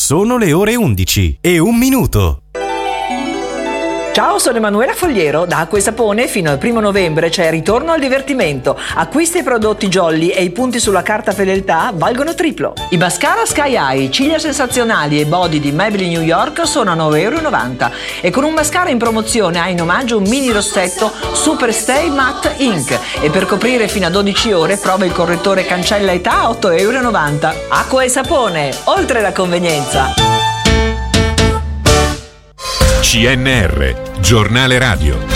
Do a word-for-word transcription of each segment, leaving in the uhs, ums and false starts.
Sono le ore undici e un minuto. Ciao, sono Emanuela Fogliero. Da Acqua e Sapone fino al primo novembre c'è Ritorno al divertimento. Acquista i prodotti Jolly e i punti sulla carta fedeltà valgono triplo. I mascara Sky Eye, ciglia sensazionali e body di Maybelline New York sono a nove e novanta euro e con un mascara in promozione hai in omaggio un mini rossetto Super Stay Matte Ink e per coprire fino a dodici ore prova il correttore cancella età a otto e novanta euro. Acqua e Sapone, oltre la convenienza. C N R, giornale radio.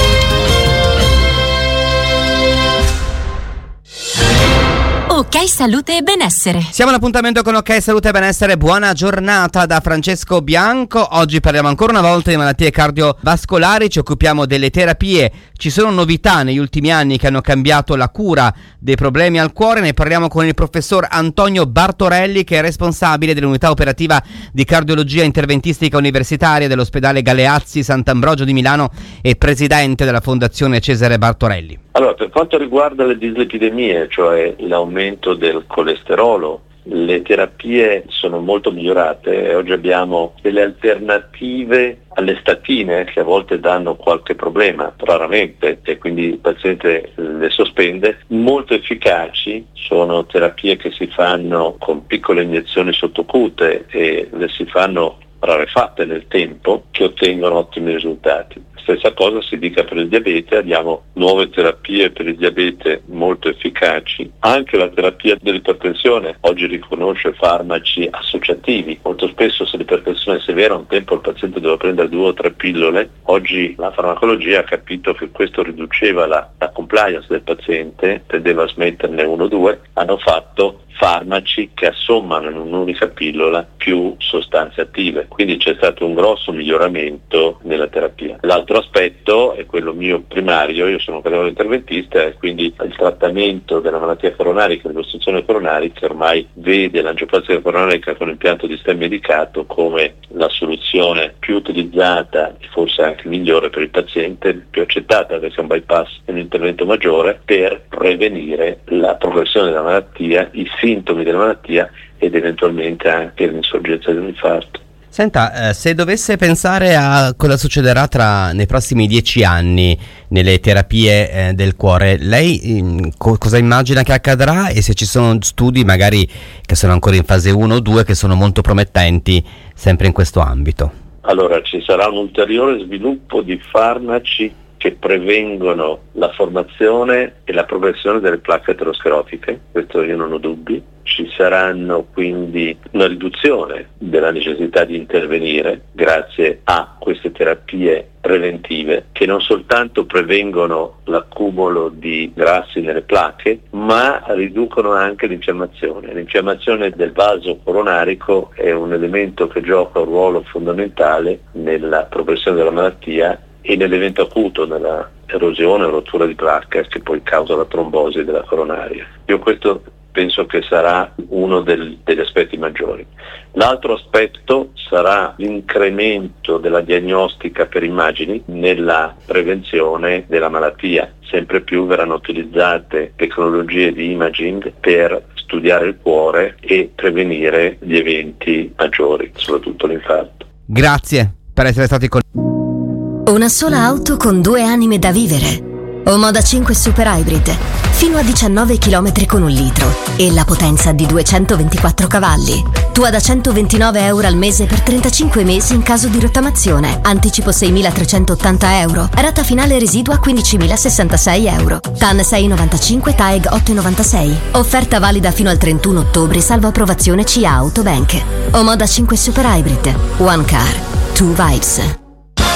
Ok Salute e Benessere. Siamo all'appuntamento con Ok Salute e Benessere. Buona giornata da Francesco Bianco. Oggi parliamo ancora una volta di malattie cardiovascolari, ci occupiamo delle terapie. Ci sono novità negli ultimi anni che hanno cambiato la cura dei problemi al cuore. Ne parliamo con il professor Antonio Bartorelli, che è responsabile dell'unità operativa di cardiologia interventistica universitaria dell'ospedale Galeazzi Sant'Ambrogio di Milano e presidente della Fondazione Cesare Bartorelli. Allora, per quanto riguarda le dislipidemie, cioè l'aumento del colesterolo, le terapie sono molto migliorate e oggi abbiamo delle alternative alle statine che a volte danno qualche problema, raramente, e quindi il paziente le sospende, molto efficaci. Sono terapie che si fanno con piccole iniezioni sottocute e le si fanno rarefatte nel tempo, che ottengono ottimi risultati. Stessa cosa si dica per il diabete, abbiamo nuove terapie per il diabete molto efficaci. Anche la terapia dell'ipertensione oggi riconosce farmaci associativi. Molto spesso, se l'ipertensione è severa, un tempo il paziente doveva prendere due o tre pillole. Oggi la farmacologia ha capito che questo riduceva la, la compliance del paziente, tendeva a smetterne uno o due, hanno fatto farmaci che assommano in un'unica pillola più sostanze attive, quindi c'è stato un grosso miglioramento nella terapia. L'altro aspetto è quello mio primario, io sono un cardiologo interventista e quindi il trattamento della malattia coronarica, dell'ostruzione coronarica, ormai vede l'angioplastica coronarica con impianto di stem medicato come la soluzione più utilizzata e forse anche migliore per il paziente, più accettata, perché è un bypass, è un intervento maggiore per prevenire la progressione della malattia, i sintomi della malattia ed eventualmente anche l'insorgenza di un infarto. Senta, eh, se dovesse pensare a cosa succederà tra nei prossimi dieci anni nelle terapie eh, del cuore, lei eh, co- cosa immagina che accadrà e se ci sono studi magari che sono ancora in fase uno o due che sono molto promettenti sempre in questo ambito? Allora, ci sarà un ulteriore sviluppo di farmaci che prevengono la formazione e la progressione delle placche aterosclerotiche, questo io non ho dubbi. Ci saranno quindi una riduzione della necessità di intervenire grazie a queste terapie preventive che non soltanto prevengono l'accumulo di grassi nelle placche, ma riducono anche l'infiammazione. L'infiammazione del vaso coronarico è un elemento che gioca un ruolo fondamentale nella progressione della malattia e nell'evento acuto, nella erosione o rottura di placca che poi causa la trombosi della coronaria. Io questo penso che sarà uno del, degli aspetti maggiori. L'altro aspetto sarà l'incremento della diagnostica per immagini nella prevenzione della malattia. Sempre più verranno utilizzate tecnologie di imaging per studiare il cuore e prevenire gli eventi maggiori, soprattutto l'infarto. Grazie per essere stati con noi. Una sola auto con due anime da vivere. Omoda cinque Super Hybrid, fino a diciannove chilometri con un litro e la potenza di duecentoventiquattro cavalli. Tua da centoventinove euro al mese per trentacinque mesi in caso di rottamazione. Anticipo seimilatrecentottanta euro. Rata finale residua quindicimilasessantasei euro. T A N sei virgola novantacinque, T A E G otto virgola novantasei. Offerta valida fino al trentuno ottobre, salvo approvazione C A Autobank. Omoda cinque Super Hybrid. One car, two vibes.